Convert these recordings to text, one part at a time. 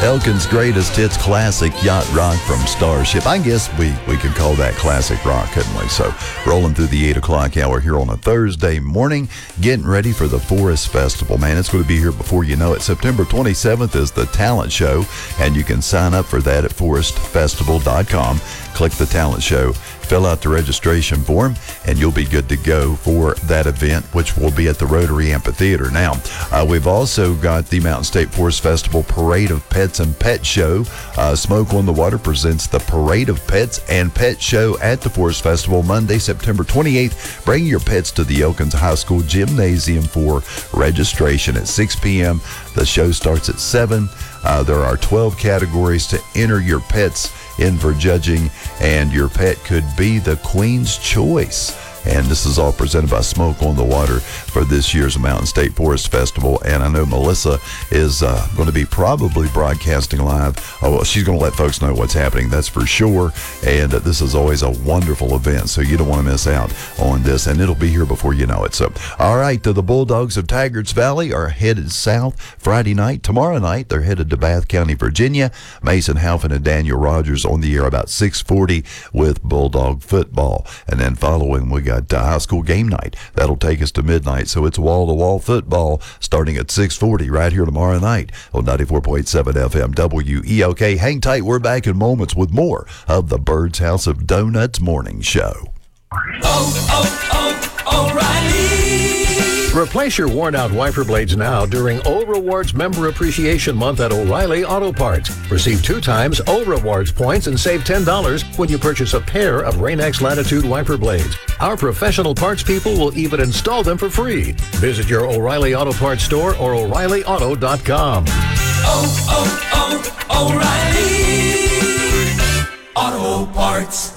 Elkin's Greatest Hits Classic Yacht Rock from Starship. I guess we could call that classic rock, couldn't we? So, rolling through the 8 o'clock hour here on a Thursday morning, getting ready for the Forest Festival. Man, it's going to be here before you know it. September 27th is the talent show, and you can sign up for that at forestfestival.com. Click the talent show, fill out the registration form, and you'll be good to go for that event, which will be at the Rotary Amphitheater. Now, we've also got the Mountain State Forest Festival Parade of Pets and Pet Show. Smoke on the Water presents the Parade of Pets and Pet Show at the Forest Festival Monday, September 28th. Bring your pets to the Elkins High School Gymnasium for registration at 6 p.m. The show starts at 7. There are 12 categories to enter your pets in for judging, and your pet could be the Queen's Choice. And this is all presented by Smoke on the Water for this year's Mountain State Forest Festival. And I know Melissa is going to be probably broadcasting live. Oh, well, she's going to let folks know what's happening, that's for sure. And this is always a wonderful event, so you don't want to miss out on this. And it'll be here before you know it. So, all right, the Bulldogs of Taggarts Valley are headed south Friday night. Tomorrow night, they're headed to Bath County, Virginia. Mason Halfin and Daniel Rogers on the air about 6:40 with Bulldog football. And then following, we got high school game night. That'll take us to midnight, so it's wall-to-wall football starting at 6:40 right here tomorrow night on 94.7 FM WELK. Hang tight, we're back in moments with more of the Bird's House of Donuts Morning Show. O'Reilly! Replace your worn-out wiper blades now during O Rewards Member Appreciation Month at O'Reilly Auto Parts. Receive 2 times O Rewards points and save $10 when you purchase a pair of Rain-X Latitude wiper blades. Our professional parts people will even install them for free. Visit your O'Reilly Auto Parts store or O'ReillyAuto.com. O'Reilly Auto Parts.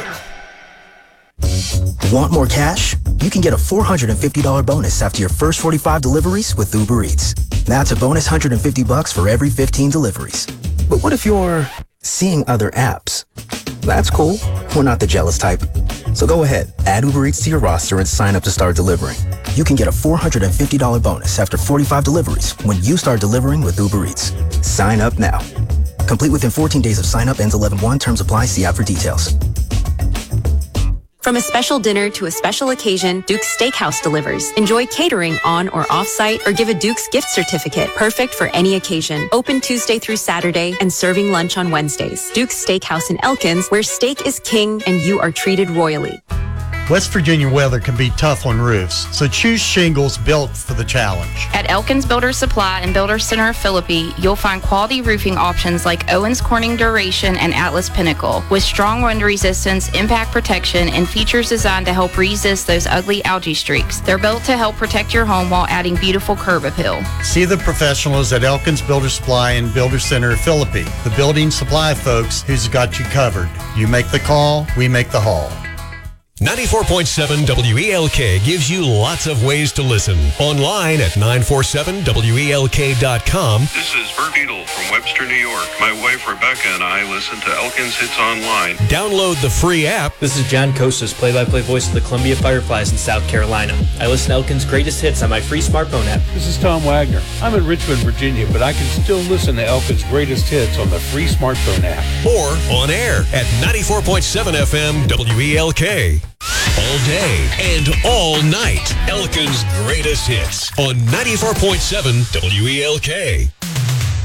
Want more cash? You can get a $450 bonus after your first 45 deliveries with Uber Eats. That's a bonus $150 for every 15 deliveries. But what if you're seeing other apps? That's cool. We're not the jealous type. So go ahead, add Uber Eats to your roster and sign up to start delivering. You can get a $450 bonus after 45 deliveries when you start delivering with Uber Eats. Sign up now. Complete within 14 days of sign up, ends 11/1. Terms apply. See app for details. From a special dinner to a special occasion, Duke's Steakhouse delivers. Enjoy catering on or off-site, or give a Duke's gift certificate, perfect for any occasion. Open Tuesday through Saturday and serving lunch on Wednesdays. Duke's Steakhouse in Elkins, where steak is king and you are treated royally. West Virginia weather can be tough on roofs, so choose shingles built for the challenge. At Elkins Builder Supply and Builder Center of Philippi, you'll find quality roofing options like Owens Corning Duration and Atlas Pinnacle, with strong wind resistance, impact protection, and features designed to help resist those ugly algae streaks. They're built to help protect your home while adding beautiful curb appeal. See the professionals at Elkins Builder Supply and Builder Center of Philippi, the building supply folks who's got you covered. You make the call, we make the haul. 94.7 WELK gives you lots of ways to listen. Online at 947WELK.com. This is Bert Beadle from Webster, New York. My wife Rebecca and I listen to Elkins Hits Online. Download the free app. This is John Kostas, play-by-play voice of the Columbia Fireflies in South Carolina. I listen to Elkins' greatest hits on my free smartphone app. This is Tom Wagner. I'm in Richmond, Virginia, but I can still listen to Elkins' greatest hits on the free smartphone app. Or on air at 94.7 FM WELK. All day and all night. Elkins' greatest hits on 94.7 WELK.